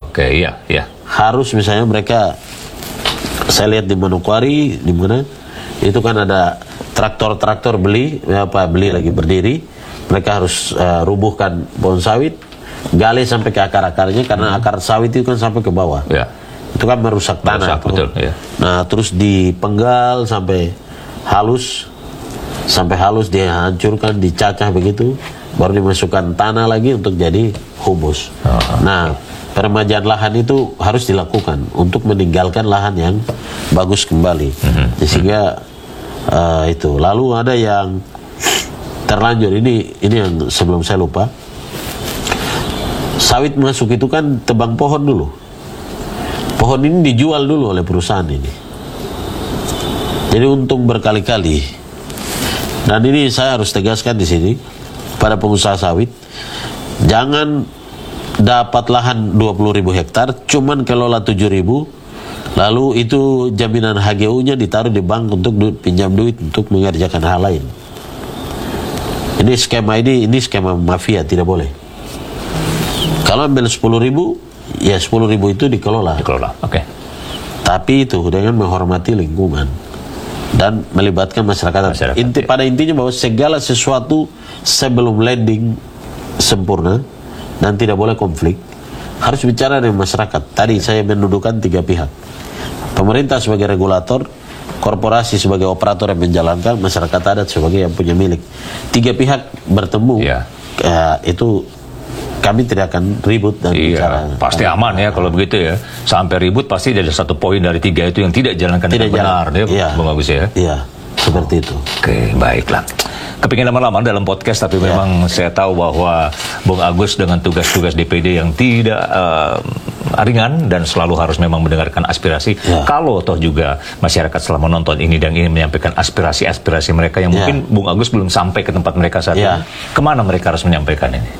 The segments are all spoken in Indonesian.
Oke, iya, iya. Harus misalnya mereka, saya lihat di Manokwari, di mana itu kan ada traktor beli lagi berdiri, mereka harus rubuhkan pohon sawit, gali sampai ke akar-akarnya karena akar sawit itu kan sampai ke bawah. Ya. Itu kan merusak tanah. Betul, ya. Nah, terus dipenggal sampai halus dihancurkan, dicacah begitu, baru dimasukkan tanah lagi untuk jadi humus. Nah, peremajaan lahan itu harus dilakukan untuk meninggalkan lahan yang bagus kembali. Sehingga itu. Lalu ada yang terlanjur, ini yang sebelum saya lupa. Sawit masuk itu kan tebang pohon dulu. Pohon ini dijual dulu oleh perusahaan ini. Jadi untung berkali-kali. Dan ini saya harus tegaskan di sini pada pengusaha sawit, jangan dapat lahan 20.000 hektar, cuman kelola 7.000, lalu itu jaminan HGU-nya ditaruh di bank untuk pinjam duit untuk mengerjakan hal lain. Ini skema mafia, tidak boleh. Kalau ambil 10.000, ya 10.000 itu dikelola. Oke. Tapi itu dengan menghormati lingkungan dan melibatkan masyarakat. Pada intinya bahwa segala sesuatu sebelum landing sempurna dan tidak boleh konflik, harus bicara dengan masyarakat. Tadi saya mendudukan 3 pihak. Pemerintah sebagai regulator, korporasi sebagai operator yang menjalankan, masyarakat adat sebagai yang punya milik. 3 pihak bertemu, itu kami tidak akan ribut dan bicara. Pasti aman ya kalau begitu ya. Sampai ribut pasti ada satu poin dari 3 itu yang tidak jalankan dengan benar, Bung Agus ya. Iya, seperti itu. Oke, baiklah. Kepingin lama-lama dalam podcast, tapi memang saya tahu bahwa Bung Agus dengan tugas-tugas DPD yang tidak ringan dan selalu harus memang mendengarkan aspirasi. Kalau toh juga masyarakat selama menonton ini dan ingin menyampaikan aspirasi mereka yang mungkin Bung Agus belum sampai ke tempat mereka saat ini, kemana mereka harus menyampaikan ini?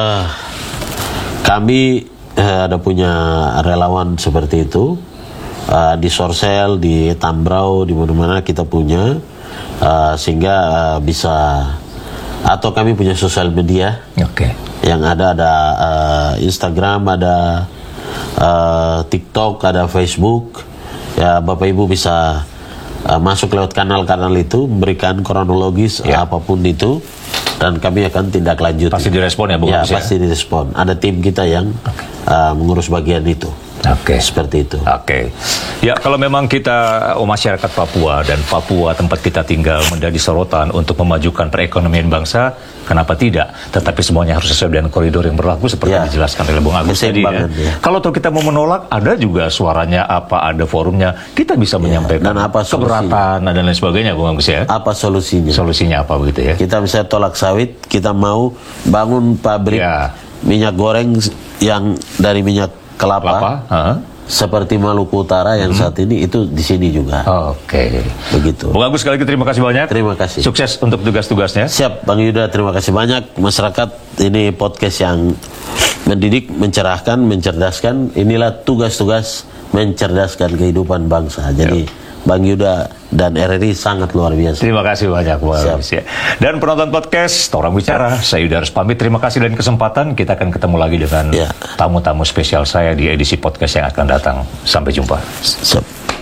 Kami ada punya relawan seperti itu di Sorsel, di Tambrau, di mana-mana kita punya, sehingga bisa, atau kami punya sosial media yang ada Instagram, ada TikTok, ada Facebook. Ya, Bapak Ibu bisa masuk lewat kanal-kanal itu, berikan kronologis apapun itu, dan kami akan tindak lanjut. Pasti direspon ya, Bung? Ya, pasti direspon. Ada tim kita yang mengurus bagian itu. Seperti itu. Ya, kalau memang kita masyarakat Papua dan Papua tempat kita tinggal menjadi sorotan untuk memajukan perekonomian bangsa, kenapa tidak? Tetapi semuanya harus sesuai dengan koridor yang berlaku seperti yang dijelaskan oleh Bung Agus tadi. Kalau kita mau menolak, ada juga suaranya, ada forumnya, kita bisa menyampaikan dan apa keberatan dan lain sebagainya, Bung Agus ya. Apa solusinya? Solusinya apa begitu ya? Kita bisa tolak sawit, kita mau bangun pabrik minyak goreng yang dari minyak kelapa. Seperti Maluku Utara yang saat ini, itu di sini juga. Begitu. Bung Agus, sekali lagi terima kasih banyak. Terima kasih. Sukses untuk tugas-tugasnya. Siap, Bang Yuda, terima kasih banyak. Masyarakat, ini podcast yang mendidik, mencerahkan, mencerdaskan. Inilah tugas-tugas mencerdaskan kehidupan bangsa. Jadi Bang Yuda dan RRI sangat luar biasa. Terima kasih banyak, Bung Agus ya. Dan penonton podcast Orang Bicara, saya Yuda harus pamit. Terima kasih dan kesempatan. Kita akan ketemu lagi dengan tamu-tamu spesial saya di edisi podcast yang akan datang. Sampai jumpa.